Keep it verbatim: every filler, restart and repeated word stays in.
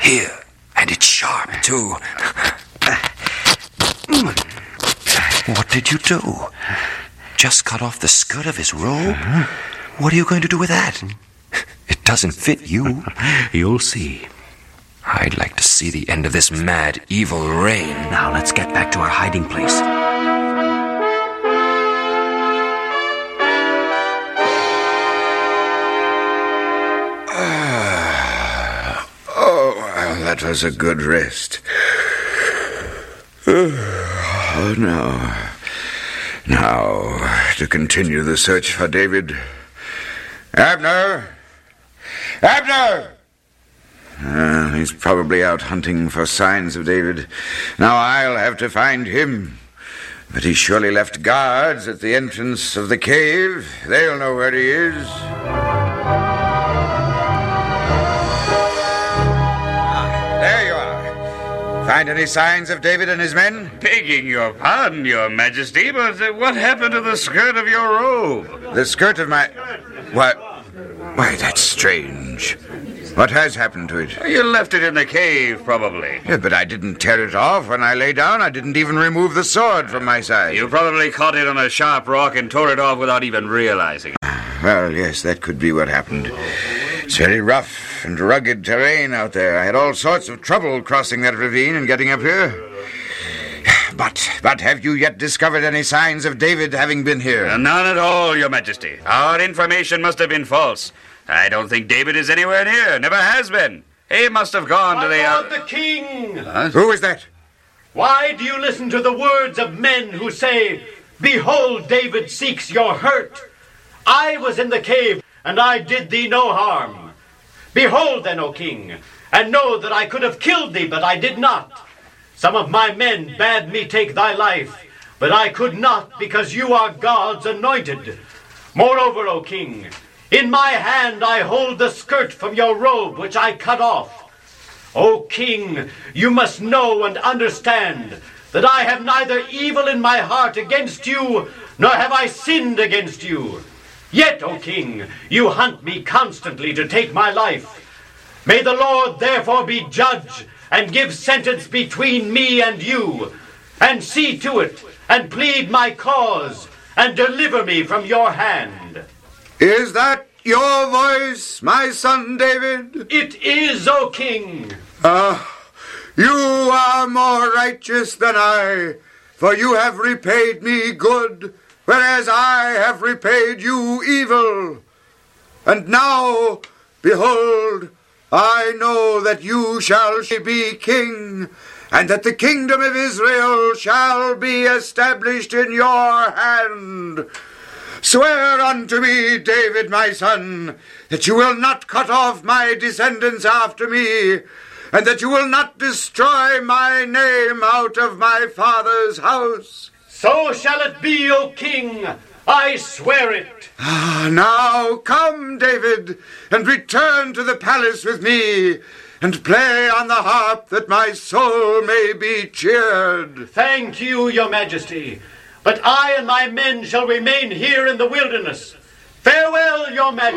Here, and it's sharp, too. What did you do? Just cut off the skirt of his robe? What are you going to do with that? It doesn't fit you. You'll see. I'd like to see the end of this mad, evil reign. Now let's get back to our hiding place. Uh, oh, well, that was a good rest. Oh, now, now, to continue the search for David. Abner! Abner! Uh, he's probably out hunting for signs of David. Now I'll have to find him. But he surely left guards at the entrance of the cave. They'll know where he is. Ah, there you are. Find any signs of David and his men? Begging your pardon, Your Majesty, but uh, what happened to the skirt of your robe? The skirt of my... What? Why, that's strange. What has happened to it? You left it in the cave, probably. Yeah, but I didn't tear it off when I lay down. I didn't even remove the sword from my side. You probably caught it on a sharp rock and tore it off without even realizing it. Well, yes, that could be what happened. It's very rough and rugged terrain out there. I had all sorts of trouble crossing that ravine and getting up here. But, but have you yet discovered any signs of David having been here? Uh, none at all, Your Majesty. Our information must have been false. I don't think David is anywhere near. Never has been. He must have gone My to the... Lord the King! Huh? Who is that? Why do you listen to the words of men who say, "Behold, David seeks your hurt"? I was in the cave, and I did thee no harm. Behold then, O King, and know that I could have killed thee, but I did not. Some of my men bade me take thy life, but I could not, because you are God's anointed. Moreover, O King, in my hand I hold the skirt from your robe, which I cut off. O King, you must know and understand that I have neither evil in my heart against you, nor have I sinned against you. Yet, O King, you hunt me constantly to take my life. May the Lord therefore be judge, and give sentence between me and you, and see to it, and plead my cause, and deliver me from your hand. Is that your voice, my son David? It is, O King. Ah, you are more righteous than I, for you have repaid me good, whereas I have repaid you evil. And now, behold, I know that you shall be king, and that the kingdom of Israel shall be established in your hand. Swear unto me, David, my son, that you will not cut off my descendants after me, and that you will not destroy my name out of my father's house. So shall it be, O King. I swear it. Ah, now come, David, and return to the palace with me, and play on the harp that my soul may be cheered. Thank you, Your Majesty. But I and my men shall remain here in the wilderness. Farewell, Your Majesty.